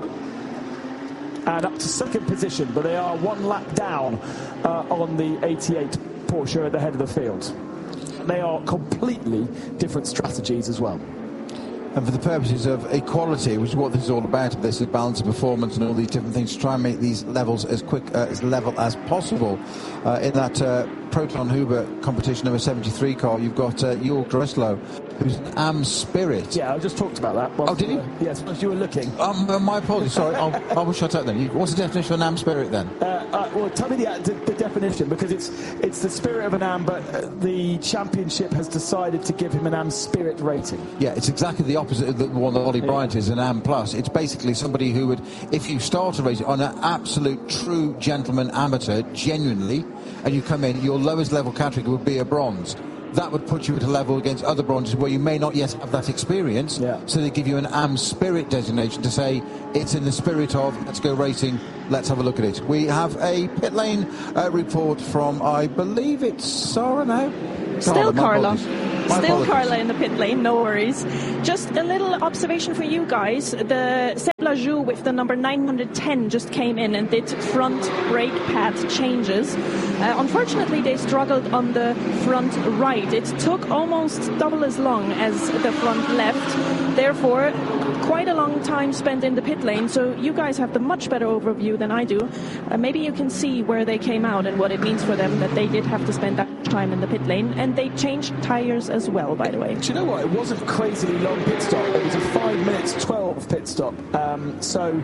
and up to second position, but they are one lap down uh, on the eighty-eight Porsche at the head of the field. They are completely different strategies as well. And for the purposes of equality, which is what this is all about, this is balance of performance and all these different things, to try and make these levels as quick, uh, as level as possible. Uh, in that uh, Proton Huber competition number seventy-three car, you've got uh, York Dressler who's an A M Spirit. Yeah, I just talked about that. Oh, did you? Were, yes, whilst you were looking. Um, uh, my apologies, sorry, I'll, I'll shut up then. You, what's the definition of an A M Spirit then? Uh, uh, well, tell me the, the, the definition, because it's it's the spirit of an A M, but uh, the championship has decided to give him an A M Spirit rating. Yeah, it's exactly the opposite of the one that Ollie Yeah. Bryant is, an A M Plus. It's basically somebody who would, if you start a race on an absolute true gentleman amateur, genuinely, and you come in, your lowest level category would be a bronze. That would put you at a level against other bronzes where you may not yet have that experience. Yeah. So they give you an A M Spirit designation to say it's in the spirit of let's go racing, let's have a look at it. We have a pit lane uh, report from, I believe it's Sarah now? Still my Carla. apologies. My Still apologies. Carla in the pit lane, no worries. Just a little observation for you guys. The Seb Lajou with the number nine hundred ten just came in and did front brake pad changes. Uh, unfortunately, they struggled on the front right. It took almost double as long as the front left. Therefore, quite a long time spent in the pit lane. So you guys have the much better overview than I do. Uh, maybe you can see where they came out and what it means for them that they did have to spend that much time in the pit lane. And they changed tires as well, by the way. Do you know what? It wasn't crazily long pit stop. It was a five minutes twelve pit stop. Um, so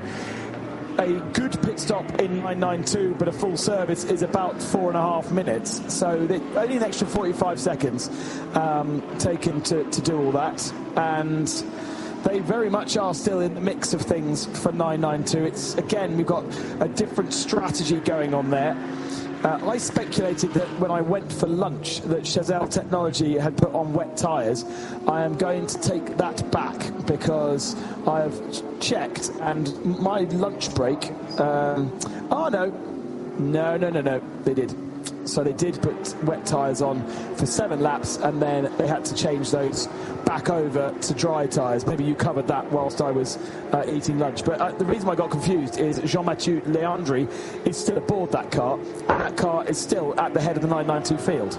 a good pit stop in nine ninety-two, but a full service is about four and a half minutes. So they, only an extra forty-five seconds um, taken to, to do all that. And they very much are still in the mix of things for nine ninety-two. It's, again, we've got a different strategy going on there. Uh, I speculated that when I went for lunch that Chazelle Technology had put on wet tyres. I am going to take that back because I have ch- checked and my lunch break, um, oh no, no, no, no, no, they did. So they did put wet tyres on for seven laps and then they had to change those back over to dry tyres. Maybe you covered that whilst I was uh, eating lunch. But uh, the reason I got confused is Jean-Mathieu Leandri is still aboard that car. And that car is still at the head of the nine ninety-two field.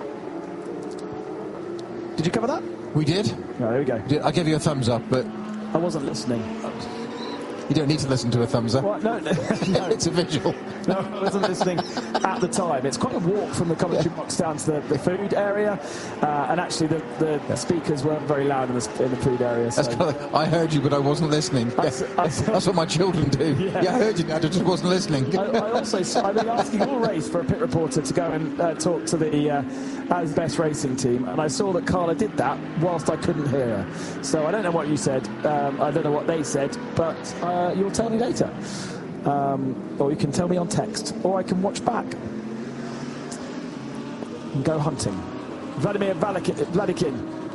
Did you cover that? We did. No, there we go. I gave you a thumbs up, but I wasn't listening. you don't need to listen to a thumbs up. What? No, no, no. It's a visual. No, I wasn't listening at the time. It's quite a walk from the commentary box down to the, the food area, uh, and actually the, the yeah. speakers weren't very loud in the, in the food area. So. That's kind of like, I heard you, but I wasn't listening. I, Yeah. I, That's what my children do. Yeah. yeah, I heard you, I just wasn't listening. I, I also, I've been asking all race for a pit reporter to go and uh, talk to the uh, As Best Racing team, and I saw that Carla did that whilst I couldn't hear her. So I don't know what you said, um, I don't know what they said, but uh, you'll tell me later. Um, or you can tell me on text, or I can watch back and go hunting. Vladimir Vladikin, Vladikin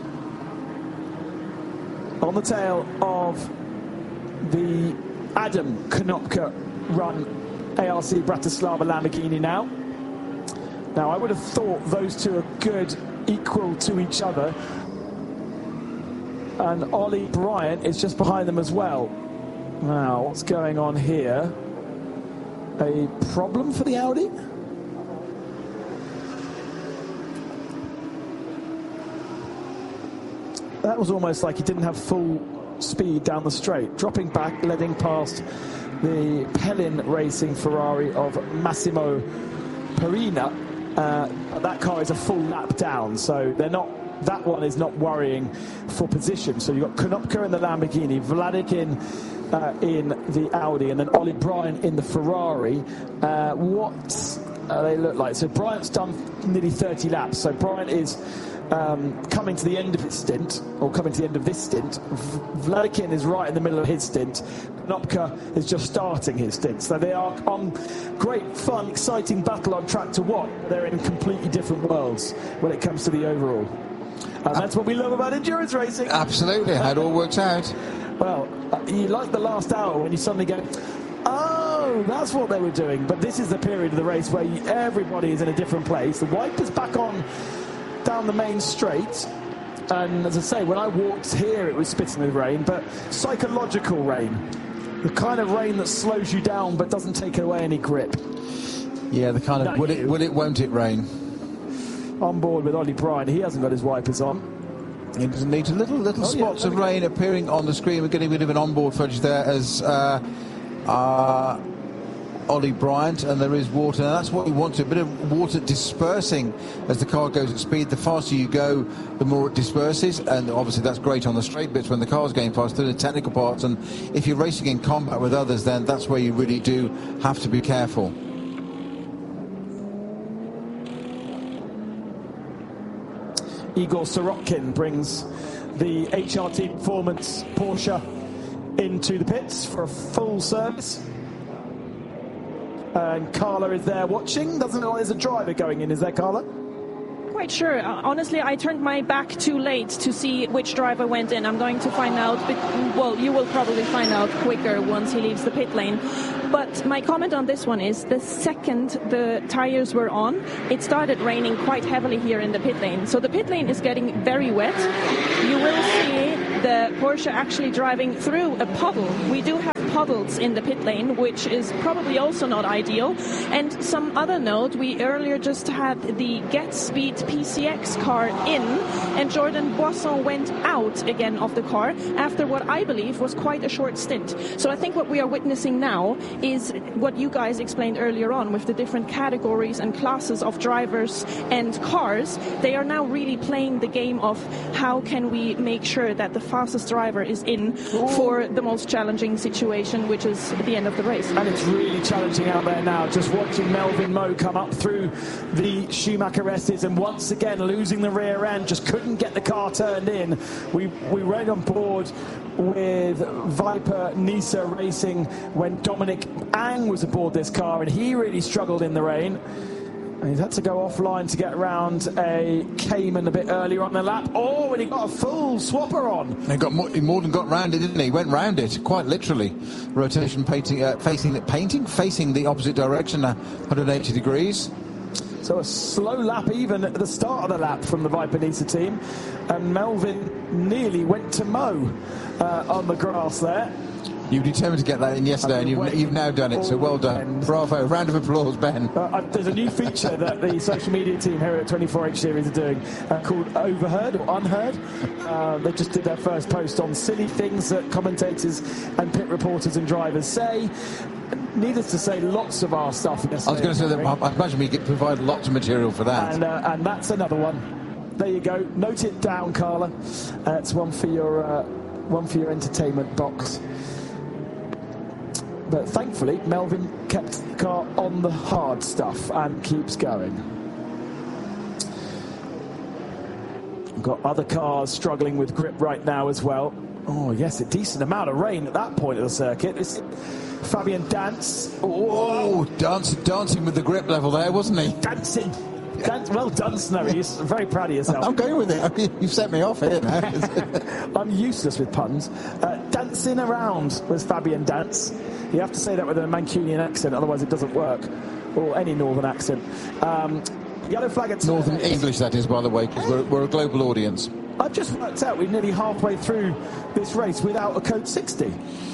on the tail of the Adam Konopka run A R C Bratislava Lamborghini now. Now I would have thought those two are good, equal to each other, and Ollie Bryant is just behind them as well. Now, what's going on here? A problem for the Audi? That was almost like he didn't have full speed down the straight. Dropping back, letting past the Pellin Racing Ferrari of Massimo Perina. Uh, that car is a full lap down, so they're not. That one is not worrying for position. So you've got Konopka in the Lamborghini, Vladikin uh, in the Audi, and then Ollie Bryant in the Ferrari. Uh, what uh, they look like? So Bryant's done nearly thirty laps. So Bryant is um, coming to the end of his stint, or coming to the end of this stint. V- Vladikin is right in the middle of his stint. Konopka is just starting his stint. So they are on great, fun, exciting battle on track to watch. They're in completely different worlds when it comes to the overall. And that's what we love about endurance racing. Absolutely, how it all works out. Well, uh, you like the last hour when you suddenly go, oh, that's what they were doing. But this is the period of the race where you, everybody is in a different place. The wiper's back on down the main straight. And as I say, when I walked here, it was spitting with rain, but psychological rain. The kind of rain that slows you down but doesn't take away any grip. Yeah, the kind of, Not will you. it, will it, won't it rain? On board with Ollie Bryant, he hasn't got his wipers on. It doesn't need little little Oh, yeah, spots there of we go. rain appearing on the screen. We're getting rid of an onboard footage there as uh, uh, Ollie Bryant, and there is water. And that's what we want to, a bit of water dispersing as the car goes at speed. The faster you go, the more it disperses, and obviously that's great on the straight bits when the car's going fast, through the technical parts. And if you're racing in combat with others, then that's where you really do have to be careful. Igor Sorokin brings the H R T Performance Porsche into the pits for a full service. And Carla is there watching. Doesn't know there's a driver going in, is there, Carla? Quite sure. Uh, honestly, I turned my back too late to see which driver went in. I'm going to find out, but, well, you will probably find out quicker once he leaves the pit lane. But my comment on this one is the second the tires were on, it started raining quite heavily here in the pit lane. So the pit lane is getting very wet. You will see the Porsche actually driving through a puddle. We do have puddles in the pit lane, which is probably also not ideal. And some other note, we earlier just had the Get Speed P C X car in, and Jordan Boisson went out again of the car after what I believe was quite a short stint. So I think what we are witnessing now is what you guys explained earlier on with the different categories and classes of drivers and cars. They are now really playing the game of how can we make sure that the fastest driver is in for the most challenging situation, which is the end of the race. And it's really challenging out there now, just watching Melvin Moe come up through the Schumacher S's and once again losing the rear end, just couldn't get the car turned in. We we went on board with Viper Nisa Racing when Dominic Ang was aboard this car, and he really struggled in the rain. And he's had to go offline to get around a Cayman a bit earlier on the lap. Oh, and he got a full swapper on. He got more, he more than got round it, didn't he? He went round it, quite literally. Rotation painting, uh, facing, painting, facing the opposite direction, uh, one hundred eighty degrees. So a slow lap even at the start of the lap from the Viper Nisa team. And Melvin nearly went to Moe uh, on the grass there. You were determined to get that in yesterday, and you've, you've now done it, so well done. Bravo. Round of applause, Ben. Uh, there's a new feature that the social media team here at twenty-four H Series are doing uh, called Overheard or Unheard. Uh, they just did their first post on silly things that commentators and pit reporters and drivers say. Needless to say, lots of our stuff. I was going to say that I imagine we get provide lots of material for that. And, uh, and that's another one. There you go. Note it down, Carla. Uh, it's one for your uh, one for your entertainment box. But thankfully, Melvin kept the car on the hard stuff and keeps going. We've got other cars struggling with grip right now as well. Oh, yes, a decent amount of rain at that point of the circuit. It's Fabian Dance. Oh, oh dance, dancing with the grip level there, wasn't he? Dancing. Dan- well done, Snowy. You're very proud of yourself. I'm going with it. I mean, you've set me off here now. I'm useless with puns. Uh, dancing around was Fabian Dance. You have to say that with a Mancunian accent, otherwise it doesn't work. Or any northern accent. Um, yellow flag at Northern English, that is, by the way, because we're, we're a global audience. I've just worked out we're nearly halfway through this race without a code sixty.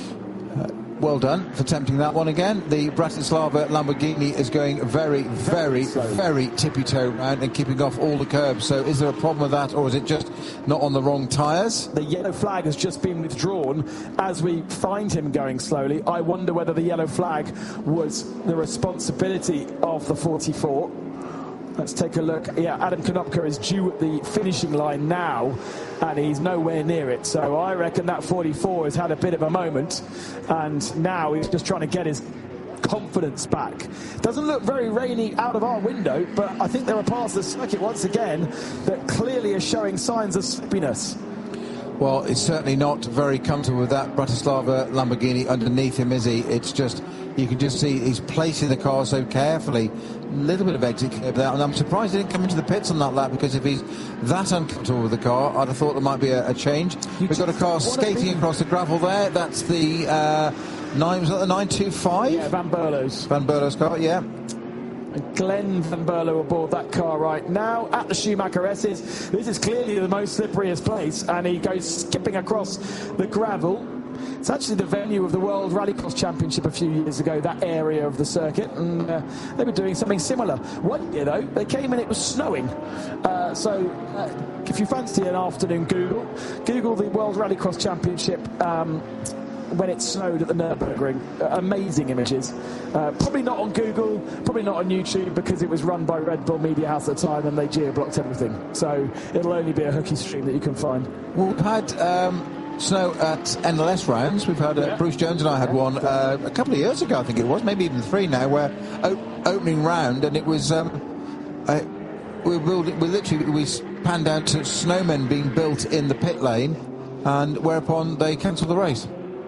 Uh, well done for attempting that one again. The Bratislava Lamborghini is going very, very, very, very tippy-toe round and keeping off all the curbs. So is there a problem with that, or is it just not on the wrong tyres? The yellow flag has just been withdrawn as we find him going slowly. I wonder whether the yellow flag was the responsibility of the forty-four. Let's take a look. Yeah, Adam Konopka is due at the finishing line now, and he's nowhere near it. So I reckon that forty-four has had a bit of a moment, and now he's just trying to get his confidence back. Doesn't look very rainy out of our window, but I think there are parts of the circuit once again that clearly are showing signs of slippiness. Well, it's certainly not very comfortable with that Bratislava Lamborghini underneath him, is he? It's just, you can just see he's placing the car so carefully. A little bit of exit curve there, and I'm surprised he didn't come into the pits on that lap, because if he's that uncomfortable with the car, I'd have thought there might be a, a change. You We've got a car skating across the gravel there. That's the uh, nine, was that the nine two five? Yeah, Van Berlo's. Van Berlo's car, yeah. And Glenn Van Berlo aboard that car right now at the Schumacher S's. This is clearly the most slipperiest place, and he goes skipping across the gravel. It's actually the venue of the World Rallycross Championship a few years ago, that area of the circuit, and uh, they were doing something similar. One year, though, they came and it was snowing. Uh, so uh, if you fancy an afternoon Google, Google the World Rallycross Championship um, when it snowed at the Nürburgring. Uh, amazing images. Uh, probably not on Google, probably not on YouTube, because it was run by Red Bull Media House at the time and they geo-blocked everything. So it'll only be a hooky stream that you can find. Well, we've had um, snow at N L S rounds. We've had uh, yeah. Bruce Jones and I had one uh, a couple of years ago, I think it was, maybe even three now, where o- opening round, and it was um, uh, we were we literally we panned down to snowmen being built in the pit lane, and whereupon they cancelled the race.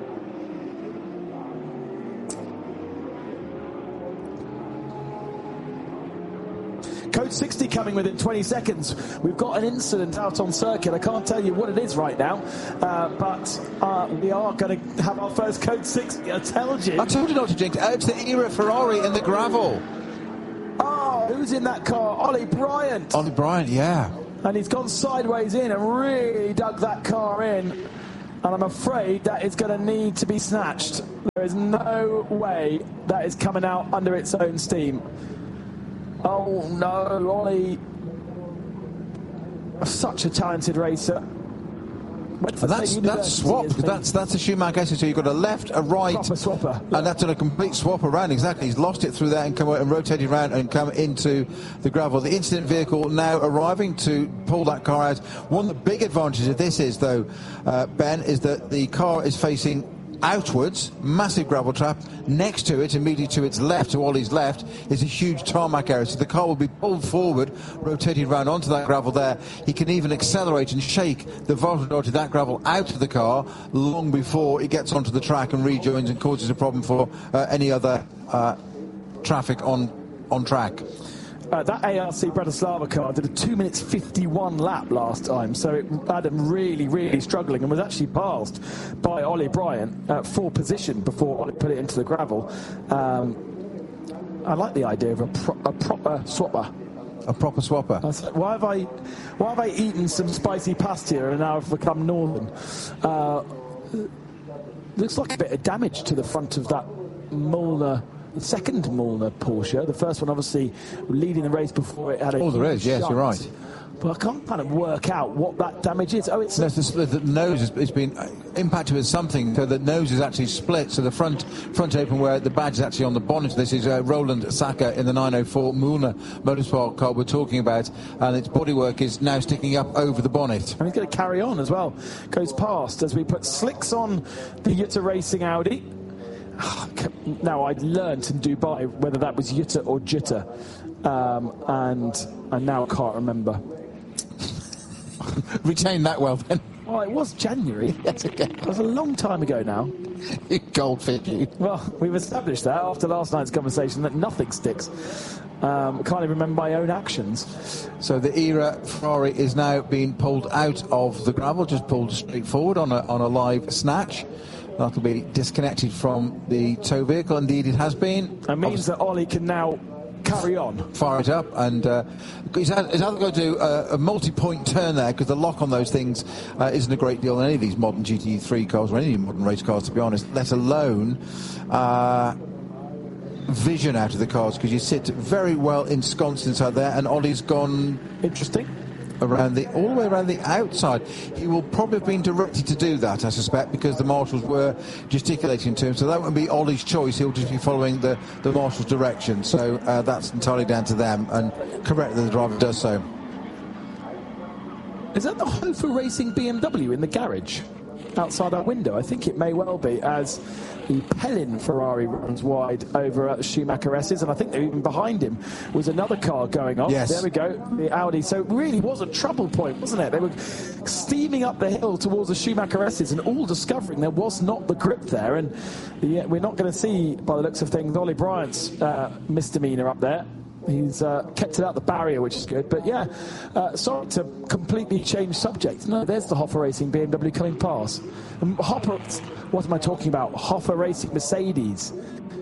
Code sixty coming within twenty seconds. We've got an incident out on circuit. I can't tell you what it is right now, uh, but uh, we are going to have our first Code sixty. I told you. I told you not to jinx. Oh, it's the era Ferrari in the gravel. Oh, who's in that car? Ollie Bryant. Ollie Bryant, yeah. And he's gone sideways in and really dug that car in. And I'm afraid that is going to need to be snatched. There is no way that is coming out under its own steam. Oh no, Ollie. Such a talented racer. That's that's swap. That's that's a Schumacher. So you've got a left, a right, proper swapper, yeah. And that's done a complete swap around. Exactly. He's lost it through there and come and rotated around and come into the gravel. The incident vehicle now arriving to pull that car out. One of the big advantages of this is, though, uh, Ben, is that the car is facing outwards, massive gravel trap. Next to it, immediately to its left, to Ollie's left, is a huge tarmac area. So the car will be pulled forward, rotated round onto that gravel there. He can even accelerate and shake the vast majority of that gravel out of the car long before it gets onto the track and rejoins and causes a problem for uh, any other uh, traffic on on track. Uh, that A R C Bratislava car did a two minutes fifty-one lap last time, so it had him really, really struggling and was actually passed by Ollie Bryant at full position before Ollie put it into the gravel. Um, I like the idea of a, pro- a proper swapper. A proper swapper. Like, why have I, why have I eaten some spicy pasta and now I've become northern? Uh, looks like a bit of damage to the front of that Molnar. The second Molnar Porsche, the first one obviously leading the race before it had a Oh, there is, yes, shot. You're right. But I can't kind of work out what that damage is. Oh, it's... No, the, the nose has, has been impacted with something, so the nose is actually split, so the front front open where the badge is actually on the bonnet. This is uh, Roland Saka in the nine oh four Molnar Motorsport car we're talking about, and its bodywork is now sticking up over the bonnet. And he's going to carry on as well. Goes past as we put slicks on the Jutta Racing Audi. Now, I'd learned in Dubai whether that was Jutta or Jutta, um, and I now can't remember. Retain that well, then. Well, it was January. That's okay. It was a long time ago now. You goldfish, you. Well, we've established that after last night's conversation that nothing sticks. Um, can't even remember my own actions. So the era Ferrari is now being pulled out of the gravel, just pulled straight forward on a, on a live snatch. That'll be disconnected from the tow vehicle. Indeed, it has been. That means that Ollie can now carry on. Fire it up, and uh, he's, had, he's either going to do a, a multi-point turn there, because the lock on those things uh, isn't a great deal in any of these modern G T three cars, or any modern race cars, to be honest, let alone uh, vision out of the cars, because you sit very well ensconced inside there, and Ollie's gone... Interesting. Around the all the way around the outside. He will probably have been directed to do that, I suspect, because the marshals were gesticulating to him. So that won't be Ollie's choice. He'll just be following the, the marshals' direction. So uh, that's entirely down to them, and correct that the driver does so. Is that the Hofer Racing B M W in the garage outside our window? I think it may well be, as the Pellin Ferrari runs wide over at the Schumacher S's, and I think even behind him was another car going off. Yes. There we go, the Audi. So it really was a trouble point, wasn't it? They were steaming up the hill towards the Schumacher S's and all discovering there was not the grip there, and the, we're not going to see, by the looks of things, Ollie Bryant's uh, misdemeanor up there. He's uh, kept it out the barrier, which is good. But yeah, uh, sorry to completely change subject. No, there's the Hoffa Racing B M W coming past. Um, Hopper, what am I talking about? Hoffa Racing Mercedes.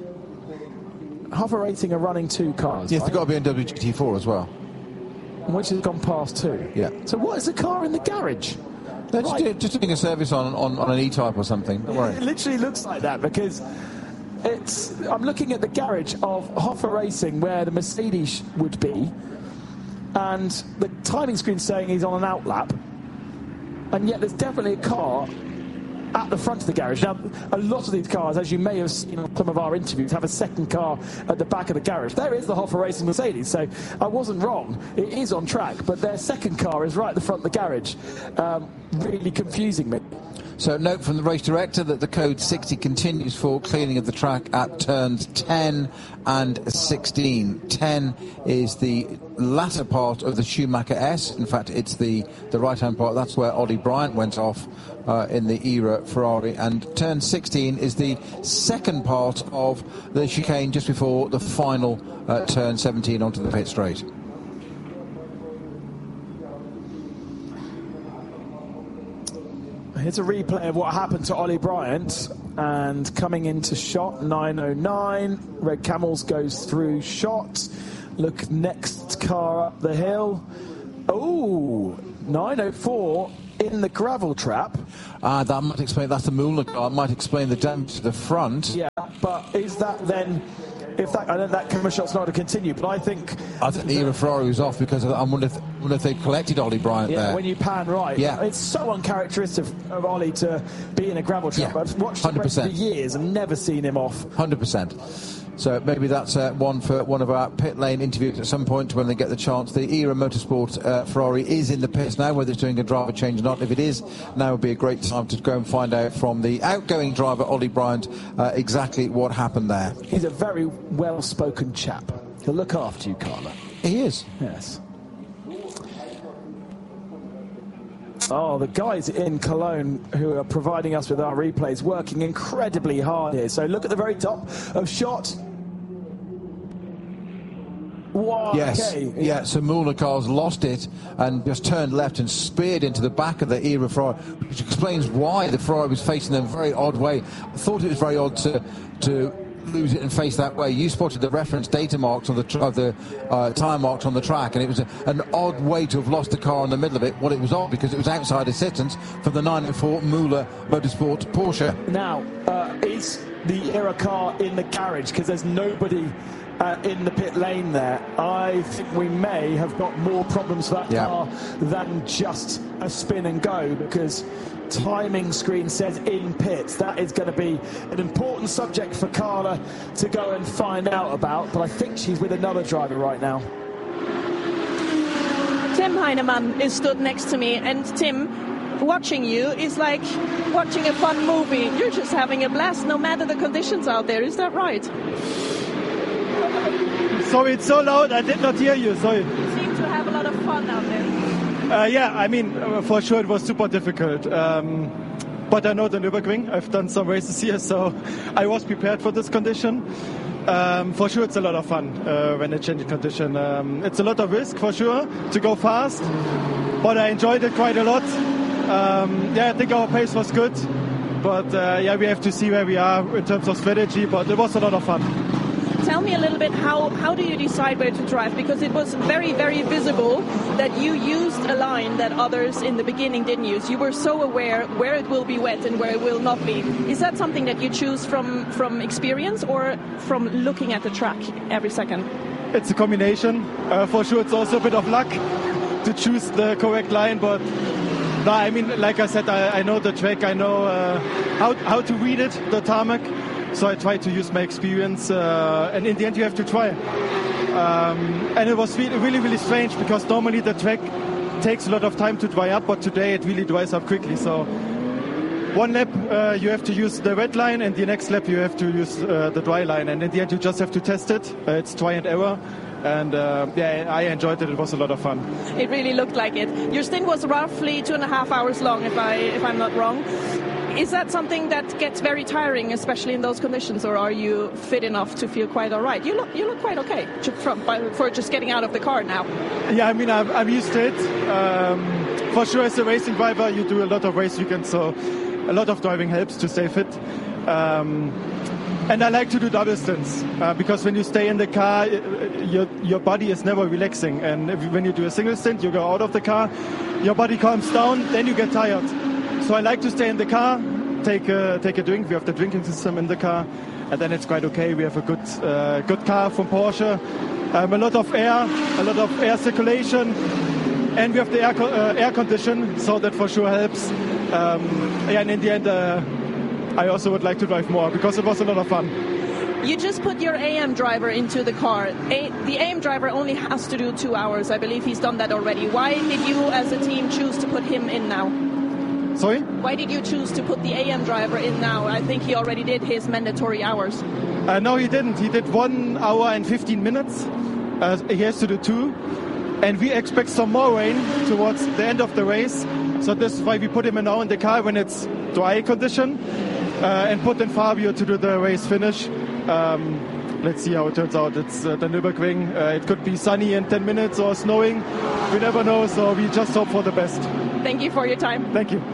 Hoffa Racing are running two cars. Yes, right? they've got a B M W G T four as well. Which has gone past too. Yeah. So what is the car in the garage? They're just, Right. doing, just doing a service on, on, on an E-Type or something. Don't worry. It literally looks like that, because it's. I'm looking at the garage of Hoffa Racing where the Mercedes would be, and the timing screen's saying he's on an outlap, and yet there's definitely a car at the front of the garage. Now, a lot of these cars, as you may have seen on some of our interviews, have a second car at the back of the garage. There is the Hoffa Racing Mercedes, so I wasn't wrong. It is on track, but their second car is right at the front of the garage. Um, really confusing me. So note from the race director that the code sixty continues for cleaning of the track at turns ten and sixteen. ten is the latter part of the Schumacher S. In fact, it's the, the right-hand part. That's where Ollie Bryant went off uh, in the era Ferrari. And turn sixteen is the second part of the chicane just before the final uh, turn seventeen onto the pit straight. Here's a replay of what happened to Ollie Bryant, and coming into shot, nine oh nine. Red Camels goes through shot. Look, next car up the hill. Oh, nine oh four in the gravel trap. Ah, that might explain, that's the Mühlner car. It might explain the damage to the front. Yeah, but is that then... If that, I know that camera shot's not to continue, but I think... I think the era Ferrari was off because of, I wonder if, wonder if they collected Ollie Bryant yeah, there. when you pan right. Yeah. It's so uncharacteristic of Ollie to be in a gravel trap. Yeah, I've watched him for years and never seen him off. one hundred percent. So maybe that's uh, one for one of our pit lane interviews at some point when they get the chance. The Era Motorsport uh, Ferrari is in the pits now, whether it's doing a driver change or not. If it is, now would be a great time to go and find out from the outgoing driver, Ollie Bryant, uh, exactly what happened there. He's a very well-spoken chap. He'll look after you, Carla. He is. Yes. Oh, the guys in Cologne who are providing us with our replays working incredibly hard here. So look at the very top of shot. Wow, yes, okay. yeah, so Mühlner cars lost it and just turned left and speared into the back of the Era Ferrari, which explains why the Ferrari was facing them a very odd way. I thought it was very odd to to lose it and face that way. You spotted the reference data marks on the tr- of the uh, tyre marks on the track, and it was a, an odd way to have lost the car in the middle of it. Well, it was odd because it was outside assistance from the nine oh four Mühlner Motorsport Porsche. Now, uh, is the Era car in the garage? Because there's nobody Uh, in the pit lane there. I think we may have got more problems for that yeah. car than just a spin and go, because timing screen says in pits. That is going to be an important subject for Carla to go and find out about, but I think she's with another driver right now. Tim Heinemann is stood next to me, and Tim, watching you is like watching a fun movie. You're just having a blast no matter the conditions out there. Is that right? Sorry, it's so loud, I did not hear you, sorry. You seem to have a lot of fun out there. Uh, yeah, I mean, uh, for sure it was super difficult. Um, but I know the Nürburgring, I've done some races here, so I was prepared for this condition. Um, for sure it's a lot of fun uh, when it changes condition. Um, it's a lot of risk, for sure, to go fast, but I enjoyed it quite a lot. Um, yeah, I think our pace was good, but uh, yeah, we have to see where we are in terms of strategy, but it was a lot of fun. Tell me a little bit, how, how do you decide where to drive? Because it was very, very visible that you used a line that others in the beginning didn't use. You were so aware where it will be wet and where it will not be. Is that something that you choose from, from experience or from looking at the track every second? It's a combination. Uh, for sure, it's also a bit of luck to choose the correct line, but no, I mean, like I said, I, I know the track, I know uh, how, how to read it, the tarmac. So I try to use my experience, uh, and in the end you have to try. Um, and it was really, really, really strange because normally the track takes a lot of time to dry up, but today it really dries up quickly. So one lap uh, you have to use the wet line, and the next lap you have to use uh, the dry line. And in the end you just have to test it. Uh, it's try and error. And uh, yeah, I enjoyed it. It was a lot of fun. It really looked like it. Your stint was roughly two and a half hours long, if I if I'm not wrong. Is that something that gets very tiring, especially in those conditions, or are you fit enough to feel quite all right? You look you look quite okay from, for just getting out of the car now. Yeah, I mean, I'm, I'm used to it. Um, for sure, as a racing driver, you do a lot of race weekends, so a lot of driving helps to stay fit. Um, and I like to do double stints uh, because when you stay in the car, your your body is never relaxing. And if, when you do a single stint, you go out of the car, your body calms down, then you get tired. So I like to stay in the car, take a, take a drink. We have the drinking system in the car, and then it's quite okay. We have a good uh, good car from Porsche, um, a lot of air, a lot of air circulation, and we have the air, co- uh, air condition, so that for sure helps. Um, yeah, and in the end, uh, I also would like to drive more because it was a lot of fun. You just put your A M driver into the car. A- the A M driver only has to do two hours. I believe he's done that already. Why did you, as a team, choose to put him in now? Sorry? Why did you choose to put the A M driver in now? I think he already did his mandatory hours. Uh, no, he didn't. He did one hour and fifteen minutes. Uh, he has to do two. And we expect some more rain towards the end of the race. So this is why we put him in now in the car when it's dry condition. Uh, and put in Fabio to do the race finish. Um, let's see how it turns out. It's uh, the Nürburgring. Uh, it could be sunny in ten minutes or snowing. We never know, so we just hope for the best. Thank you for your time. Thank you.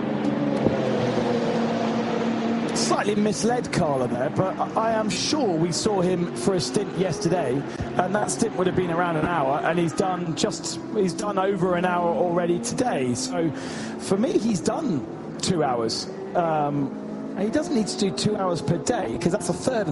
Slightly misled Carla there, but I am sure we saw him for a stint yesterday, and that stint would have been around an hour, and he's done just he's done over an hour already today. So for me, he's done two hours. Um, he doesn't need to do two hours per day because that's a third of the